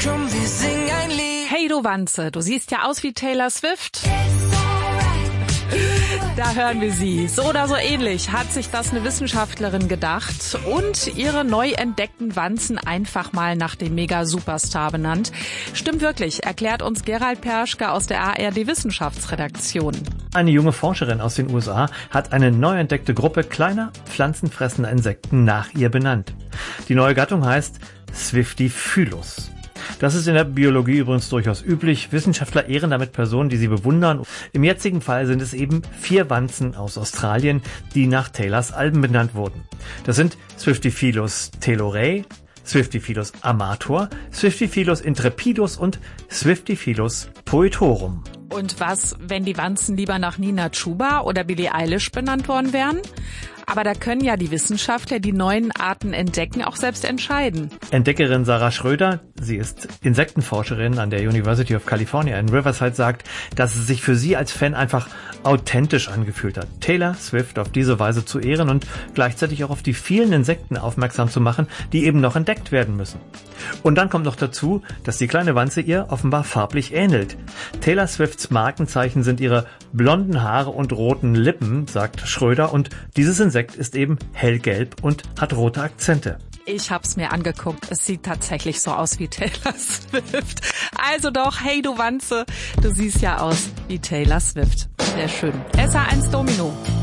Komm, wir singen ein Lied. Hey du Wanze, du siehst ja aus wie Taylor Swift. Da hören wir sie. So oder so ähnlich hat sich das eine Wissenschaftlerin gedacht und ihre neu entdeckten Wanzen einfach mal nach dem Mega-Superstar benannt. Stimmt wirklich, erklärt uns Gerald Perschke aus der ARD-Wissenschaftsredaktion. Eine junge Forscherin aus den USA hat eine neu entdeckte Gruppe kleiner, pflanzenfressender Insekten nach ihr benannt. Die neue Gattung heißt Swiftifilus. Das ist in der Biologie übrigens durchaus üblich. Wissenschaftler ehren damit Personen, die sie bewundern. Im jetzigen Fall sind es eben 4 Wanzen aus Australien, die nach Taylors Alben benannt wurden. Das sind Swiftifilus telorei, Swiftifilus amator, Swiftifilus intrepidus und Swiftifilus poetorum. Und was, wenn die Wanzen lieber nach Nina Chuba oder Billie Eilish benannt worden wären? Aber da können ja die Wissenschaftler, die neuen Arten entdecken, auch selbst entscheiden. Entdeckerin Sarah Schröder, sie ist Insektenforscherin an der University of California in Riverside, sagt, dass es sich für sie als Fan einfach authentisch angefühlt hat, Taylor Swift auf diese Weise zu ehren und gleichzeitig auch auf die vielen Insekten aufmerksam zu machen, die eben noch entdeckt werden müssen. Und dann kommt noch dazu, dass die kleine Wanze ihr offenbar farblich ähnelt. Taylor Swifts Markenzeichen sind ihre blonden Haare und roten Lippen, sagt Schröder, und dieses Insekt ist eben hellgelb und hat rote Akzente. Ich hab's mir angeguckt. Es sieht tatsächlich so aus wie Taylor Swift. Also doch, hey du Wanze, du siehst ja aus wie Taylor Swift. Sehr schön. SA1 Domino.